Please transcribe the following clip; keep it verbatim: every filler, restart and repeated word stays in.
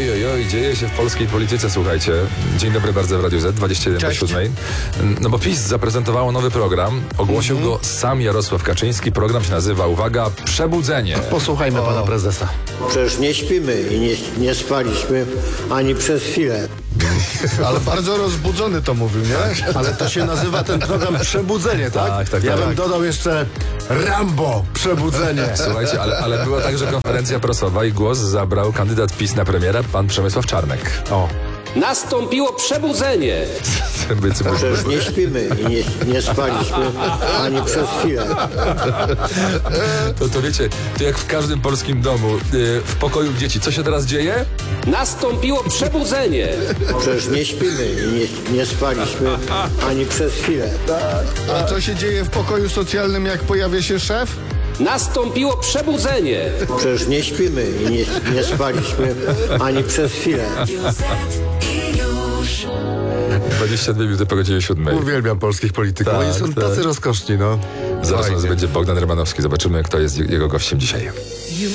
Oj, oj, oj, dzieje się w polskiej polityce, słuchajcie. Dzień dobry bardzo w Radiu Z, dwadzieścia jeden po siódmej. No bo PiS zaprezentowało nowy program. Ogłosił mm-hmm. go sam Jarosław Kaczyński. Program się nazywa, uwaga, Przebudzenie. Posłuchajmy o. pana prezesa. Przecież nie śpimy i nie, nie spaliśmy ani przez chwilę. Ale bardzo rozbudzony to mówił, nie? Ale to się nazywa ten program Przebudzenie, tak? Tak, tak, ja tak. bym dodał jeszcze Rambo Przebudzenie. Słuchajcie, ale, ale była także konferencja prasowa i głos zabrał kandydat PiS na premiera, pan Przemysław Czarnek. O. Nastąpiło przebudzenie. Przecież nie śpimy i nie, nie spaliśmy ani przez chwilę. To, to wiecie, to jak w każdym polskim domu, yy, w pokoju dzieci. Co się teraz dzieje? Nastąpiło przebudzenie. Przecież nie śpimy i nie, nie spaliśmy ani przez chwilę. A co się dzieje w pokoju socjalnym, jak pojawia się szef? Nastąpiło przebudzenie. Przecież nie śpimy i nie, nie spaliśmy ani przez chwilę. dwadzieścia dwie minuty po godzinie siódmej. Uwielbiam polskich polityków. Tak, Oni są tak. tacy rozkoszni, no. Zaraz u nas Fajnie. będzie Bogdan Rymanowski. Zobaczymy, kto jest jego gościem dzisiaj.